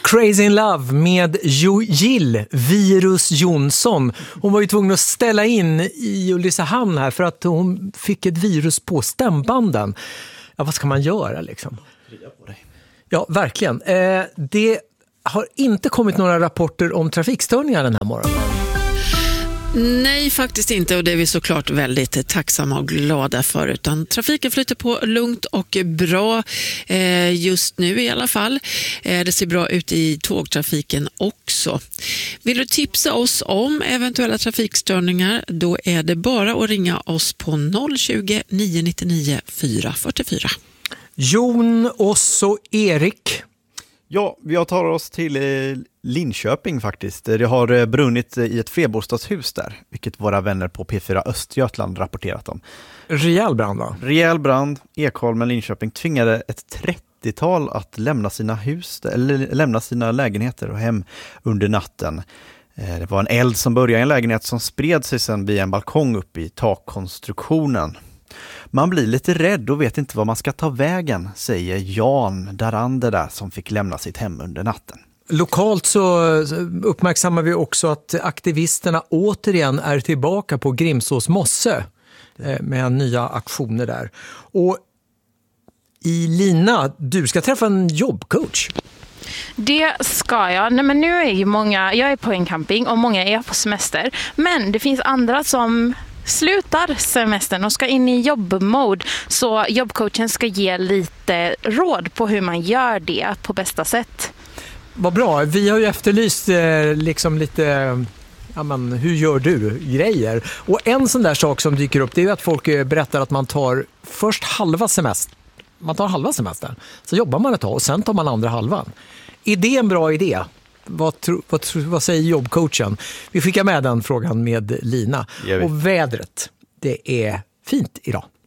Crazy in Love med Jill Virus Jonsson. Hon var ju tvungen att ställa in i Ulricehamn här för att hon fick ett virus på stämbanden. Ja, vad ska man göra liksom? Ja, verkligen. Det har inte kommit några rapporter om trafikstörningar den här morgonen. Nej, faktiskt inte, och det är vi såklart väldigt tacksamma och glada för, utan trafiken flyter på lugnt och bra just nu i alla fall. Det ser bra ut i tågtrafiken också. Vill du tipsa oss om eventuella trafikstörningar, då är det bara att ringa oss på 020 999 444. Jon, Oss och Erik. Ja, vi tar oss till Linköping faktiskt. Det har brunnit i ett flerbostadshus där, vilket våra vänner på P4 Östergötland rapporterat om. Rejäl brand, va? Rejäl brand. Ekholmen, Linköping tvingade ett 30-tal att lämna sina hus, eller lämna sina lägenheter och hem under natten. Det var en eld som började i en lägenhet som spred sig sedan via en balkong upp i takkonstruktionen. Man blir lite rädd och vet inte vad man ska ta vägen, säger Jan Darander där, som fick lämna sitt hem under natten. Lokalt så uppmärksammar vi också att aktivisterna återigen är tillbaka på Grimsås mosse med nya aktioner där. Och Lina, du ska träffa en jobbcoach. Det ska jag. Nej, men nu är ju jag är på en camping och många är på semester. Men det finns andra som slutar semestern och ska in i jobbmode, så jobbcoachen ska ge lite råd på hur man gör det på bästa sätt. Vad bra, vi har ju efterlyst liksom lite, ja men, hur gör du grejer? Och en sån där sak som dyker upp, det är ju att folk berättar att man tar först halva semestern. Man tar halva semestern, så jobbar man ett tag och sen tar man andra halvan. Är det en bra idé? Vad säger jobbcoachen? Vi skickar med den frågan med Lina. Och vädret, det är fint idag.